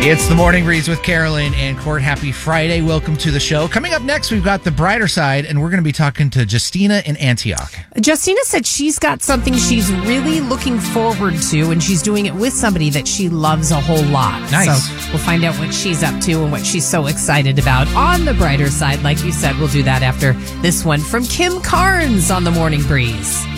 It's the Morning Breeze with Carolyn and Court. Happy Friday. Welcome to the show. Coming up next, we've got the brighter side, and we're going to be talking to Justina in Antioch. Justina said she's got something she's really looking forward to, and she's doing it with somebody that she loves a whole lot. Nice. So we'll find out what she's up to and what she's so excited about on the brighter side. Like you said, we'll do that after this one from Kim Carnes on the Morning Breeze.